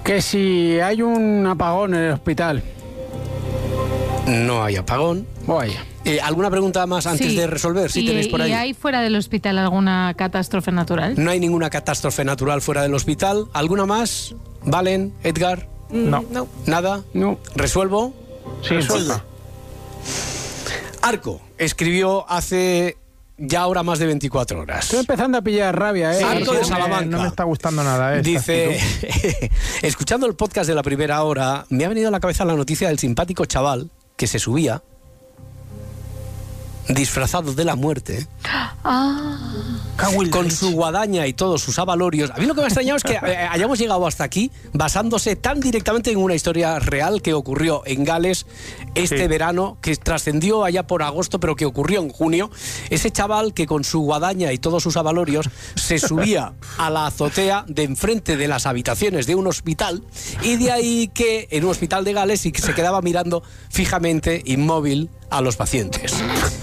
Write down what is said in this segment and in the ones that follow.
Que si hay un apagón en el hospital. No hay apagón. Vaya. ¿Alguna pregunta más antes de resolver? Si tenéis por ahí. ¿Y hay fuera del hospital alguna catástrofe natural? No hay ninguna catástrofe natural fuera del hospital. ¿Alguna más? ¿Valen? ¿Edgar? No. ¿Nada? No. ¿Resuelvo? Sí, resuelva. Arco escribió hace ya ahora más de 24 horas. Estoy empezando a pillar rabia, ¿eh? Arco de Salamanca. No me está gustando nada esta Dice, actitud. escuchando el podcast de la primera hora, me ha venido a la cabeza la noticia del simpático chaval que se subía disfrazado de la muerte, con su guadaña y todos sus avalorios. A mí lo que me ha extrañado es que hayamos llegado hasta aquí basándose tan directamente en una historia real que ocurrió en Gales este verano, que trascendió allá por agosto, pero que ocurrió en junio. Ese chaval que con su guadaña y todos sus avalorios se subía a la azotea de enfrente de las habitaciones de un hospital, y de ahí que en un hospital de Gales y que se quedaba mirando fijamente, inmóvil, a los pacientes.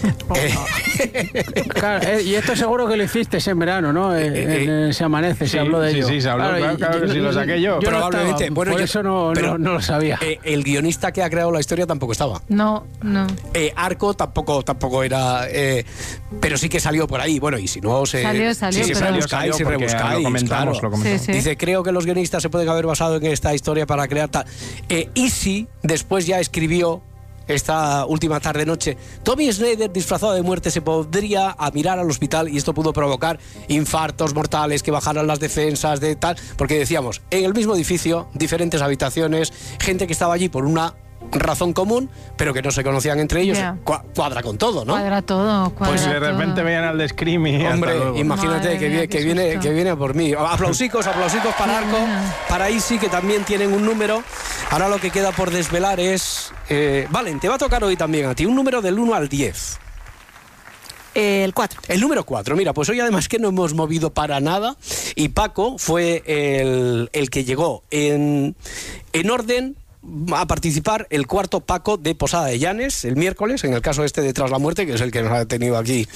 Claro, y esto seguro que lo hiciste en verano, ¿no? Se amanece, se habló de ello. Sí, se habló, claro que sí, lo saqué yo. Probablemente. Bueno, por eso no lo sabía. El guionista que ha creado la historia tampoco estaba. No. Arco tampoco era... pero sí que salió por ahí. Bueno, y si no... Salió, si pero... rebuscáis, Lo comentamos. Sí. Dice, creo que los guionistas se pueden haber basado en esta historia para crear tal... Easy después ya escribió esta última tarde-noche, Tommy Schneider disfrazado de muerte se podría a mirar al hospital y esto pudo provocar infartos mortales, que bajaran las defensas de tal, porque decíamos, en el mismo edificio, diferentes habitaciones, gente que estaba allí por una razón común, pero que no se conocían entre ellos. Cuadra con todo, ¿no? Cuadra todo. Pues de repente veían al de Scream y hombre, imagínate que viene por mí. Aplausicos para Arco, para Isi, que también tienen un número. Ahora lo que queda por desvelar es... Valen, te va a tocar hoy también a ti un número del 1 al 10. El 4. El número 4. Mira, pues hoy además que no hemos movido para nada, y Paco fue el que llegó en orden a participar, el cuarto Paco de Posada de Llanes, el miércoles, en el caso este de Tras la Muerte, que es el que nos ha tenido aquí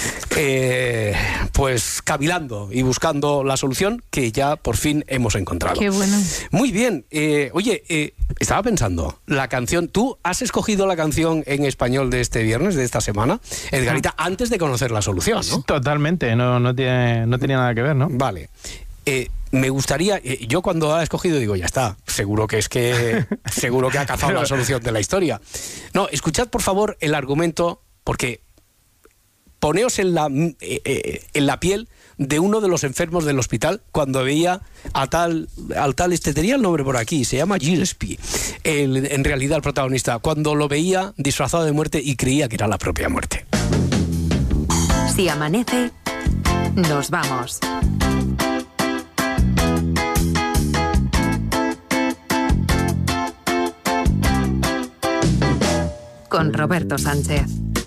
pues cavilando y buscando la solución que ya por fin hemos encontrado. Qué bueno. Muy bien. Oye, estaba pensando, la canción, tú has escogido la canción en español de este viernes, de esta semana, Edgarita, antes de conocer la solución, ¿no? Totalmente, no tenía nada que ver, ¿no? Vale. Me gustaría, yo cuando ha escogido digo, ya está, seguro que ha cazado la solución de la historia. No, escuchad por favor el argumento, porque poneos en la piel de uno de los enfermos del hospital cuando veía al tal, tenía el nombre por aquí, se llama Gillespie, en realidad el protagonista, cuando lo veía disfrazado de muerte y creía que era la propia muerte. Si amanece, nos vamos. Con Roberto Sánchez.